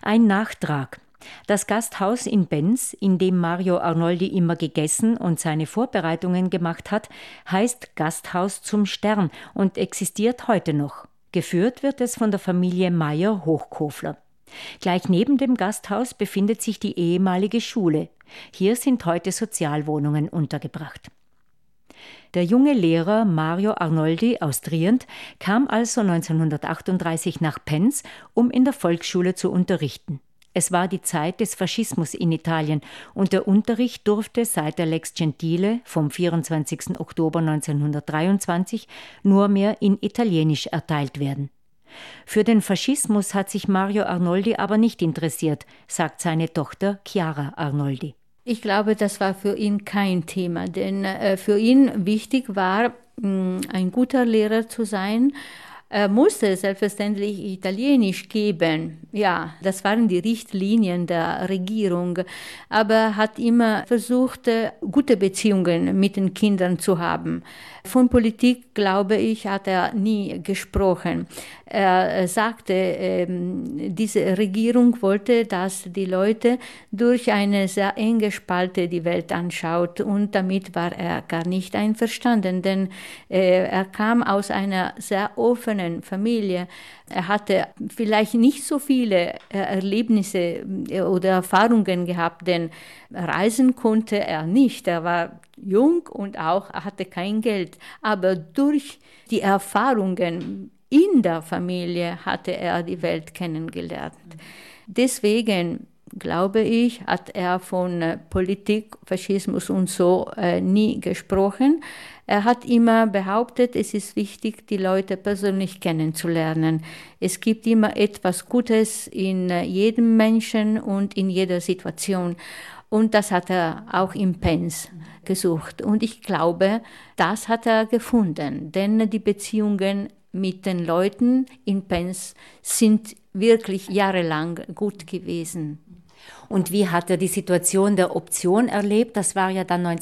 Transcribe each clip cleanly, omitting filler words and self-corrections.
Ein Nachtrag. Das Gasthaus in Benz, in dem Mario Arnoldi immer gegessen und seine Vorbereitungen gemacht hat, heißt Gasthaus zum Stern und existiert heute noch. Geführt wird es von der Familie Meyer-Hochkofler. Gleich neben dem Gasthaus befindet sich die ehemalige Schule. Hier sind heute Sozialwohnungen untergebracht. Der junge Lehrer Mario Arnoldi aus Trient kam also 1938 nach Penz, um in der Volksschule zu unterrichten. Es war die Zeit des Faschismus in Italien und der Unterricht durfte seit der Lex Gentile vom 24. Oktober 1923 nur mehr in Italienisch erteilt werden. Für den Faschismus hat sich Mario Arnoldi aber nicht interessiert, sagt seine Tochter Chiara Arnoldi. Ich glaube, das war für ihn kein Thema, denn für ihn wichtig war, ein guter Lehrer zu sein. Er musste selbstverständlich Italienisch geben. Ja, das waren die Richtlinien der Regierung. Aber er hat immer versucht, gute Beziehungen mit den Kindern zu haben. Von Politik, glaube ich, hat er nie gesprochen. Er sagte, diese Regierung wollte, dass die Leute durch eine sehr enge Spalte die Welt anschaut. Und damit war er gar nicht einverstanden, denn er kam aus einer sehr offenen Familie. Er hatte vielleicht nicht so viele Erlebnisse oder Erfahrungen gehabt, denn reisen konnte er nicht. Er war jung und auch er hatte kein Geld. Aber durch die Erfahrungen in der Familie hatte er die Welt kennengelernt. Deswegen glaube ich, hat er von Politik, Faschismus und so nie gesprochen. Er hat immer behauptet, es ist wichtig, die Leute persönlich kennenzulernen. Es gibt immer etwas Gutes in jedem Menschen und in jeder Situation. Und das hat er auch in Penz gesucht. Und ich glaube, das hat er gefunden, denn die Beziehungen mit den Leuten in Penz sind wirklich jahrelang gut gewesen. Und wie hat er die Situation der Option erlebt? Das war ja dann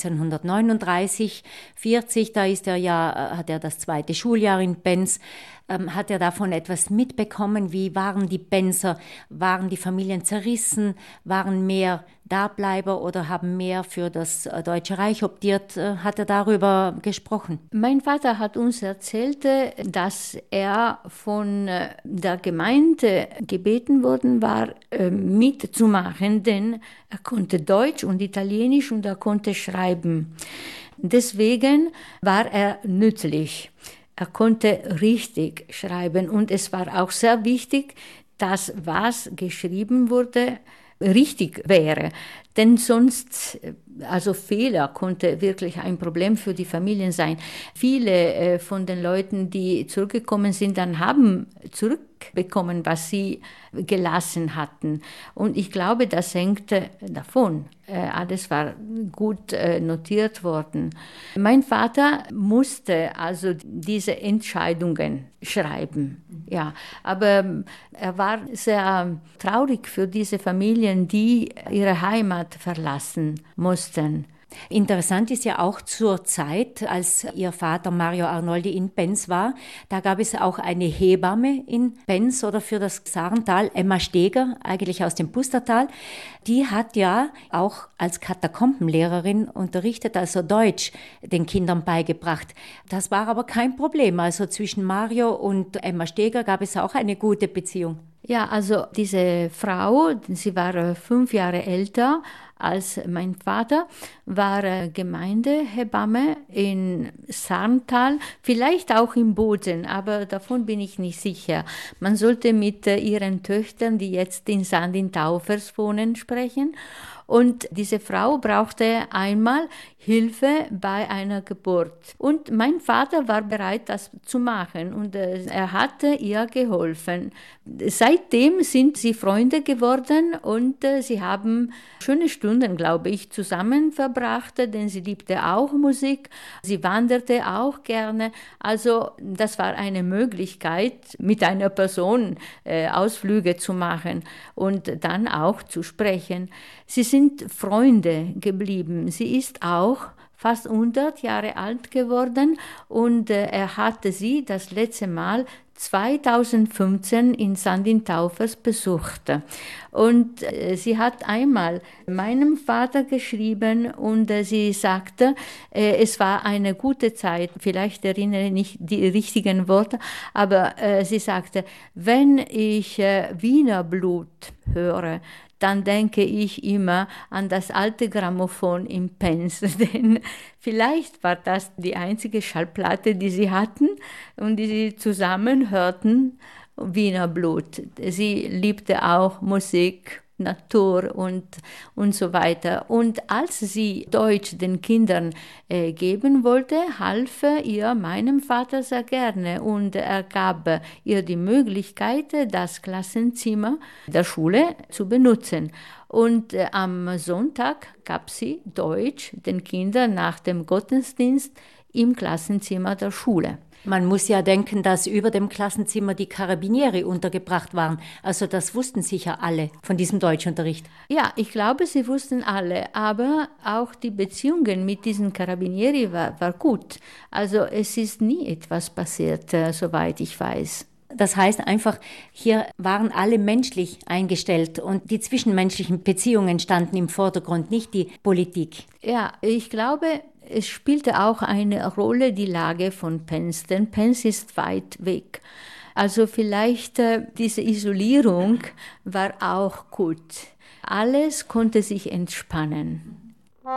1939, 40, da hat er das zweite Schuljahr in Penz. Hat er davon etwas mitbekommen? Wie waren die Penzer? Waren die Familien zerrissen? Waren mehr Dableiber oder haben mehr für das Deutsche Reich optiert? Hat er darüber gesprochen? Mein Vater hat uns erzählt, dass er von der Gemeinde gebeten worden war, mitzumachen, denn er konnte Deutsch und Italienisch und er konnte schreiben. Deswegen war er nützlich. Er konnte richtig schreiben und es war auch sehr wichtig, dass was geschrieben wurde, richtig wäre. Denn sonst, also Fehler konnte wirklich ein Problem für die Familien sein. Viele von den Leuten, die zurückgekommen sind, dann haben zurückbekommen, was sie gelassen hatten. Und ich glaube, das hängt davon. Alles war gut notiert worden. Mein Vater musste also diese Entscheidungen schreiben. Ja, aber er war sehr traurig für diese Familien, die ihre Heimat verlassen mussten. Interessant ist ja auch zur Zeit, als Ihr Vater Mario Arnoldi in Penz war, da gab es auch eine Hebamme in Penz oder für das Sarental, Emma Steger, eigentlich aus dem Pustertal. Die hat ja auch als Katakombenlehrerin unterrichtet, also Deutsch den Kindern beigebracht. Das war aber kein Problem. Also zwischen Mario und Emma Steger gab es auch eine gute Beziehung. Ja, also diese Frau, sie war 5 Jahre älter als mein Vater, war Gemeindehebamme in Sarntal, vielleicht auch im Boden, aber davon bin ich nicht sicher. Man sollte mit ihren Töchtern, die jetzt in Sandin-Taufers wohnen, sprechen. Und diese Frau brauchte einmal Hilfe bei einer Geburt. Und mein Vater war bereit, das zu machen und er hatte ihr geholfen. Seitdem sind sie Freunde geworden und sie haben schöne Stunden, glaube ich, zusammen verbracht, denn sie liebte auch Musik, sie wanderte auch gerne. Also das war eine Möglichkeit, mit einer Person Ausflüge zu machen und dann auch zu sprechen. Sie sind Freunde geblieben. Sie ist auch fast 100 Jahre alt geworden und er hatte sie das letzte Mal 2015 in Sandin-Taufers besucht. Und sie hat einmal meinem Vater geschrieben und sie sagte, es war eine gute Zeit, vielleicht erinnere ich nicht die richtigen Worte, aber sie sagte, wenn ich Wiener Blut höre, dann denke ich immer an das alte Grammophon im Penz, denn vielleicht war das die einzige Schallplatte, die sie hatten und die sie zusammen hörten, Wiener Blut. Sie liebte auch Musik, Natur und so weiter. Und als sie Deutsch den Kindern geben wollte, half ihr meinem Vater sehr gerne und er gab ihr die Möglichkeit, das Klassenzimmer der Schule zu benutzen. Und am Sonntag gab sie Deutsch den Kindern nach dem Gottesdienst im Klassenzimmer der Schule. Man muss ja denken, dass über dem Klassenzimmer die Karabinieri untergebracht waren. Also das wussten sicher alle von diesem Deutschunterricht. Ja, ich glaube, sie wussten alle, aber auch die Beziehungen mit diesen Karabinieri war gut. Also es ist nie etwas passiert, soweit ich weiß. Das heißt einfach, hier waren alle menschlich eingestellt und die zwischenmenschlichen Beziehungen standen im Vordergrund, nicht die Politik. Ja, ich glaube, es spielte auch eine Rolle die Lage von Penz, denn Penz ist weit weg. Also vielleicht diese Isolierung war auch gut. Alles konnte sich entspannen.